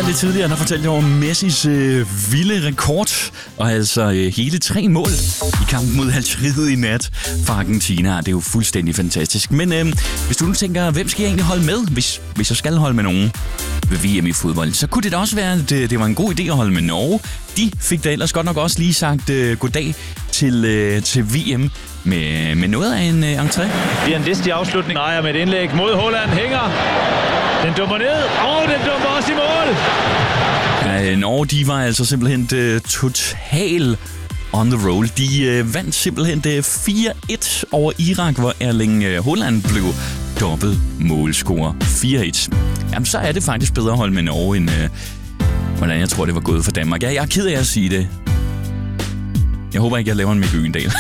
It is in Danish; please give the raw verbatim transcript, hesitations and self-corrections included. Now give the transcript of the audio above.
Michael lidt tidligere, der fortalte jeg om Messis øh, vilde rekord, og altså øh, hele tre mål i kampen mod Algeriet i nat for Argentina. Det er jo fuldstændig fantastisk. Men øh, hvis du nu tænker, hvem skal jeg egentlig holde med, hvis, hvis jeg skal holde med nogen ved V M i fodbold, så kunne det da også være, at det, det var en god idé at holde med Norge. De fik da ellers godt nok også lige sagt øh, goddag til, øh, til V M med, med noget af en øh, entré. Det er en listig afslutning. Ejer med et indlæg mod Holland, hænger. Den dummer ned, og den dummer også i mål. Ja, Norge, de var altså simpelthen uh, total on the roll. De uh, vandt simpelthen uh, fire et over Irak, hvor Erling uh, Haaland blev dobbelt målscorer. fire et. Jamen, så er det faktisk bedre at holde med Norge, end uh, hvordan jeg tror, det var gået for Danmark. Ja, jeg er ked af at sige det. Jeg håber ikke, jeg laver en Mikke Øgendahl.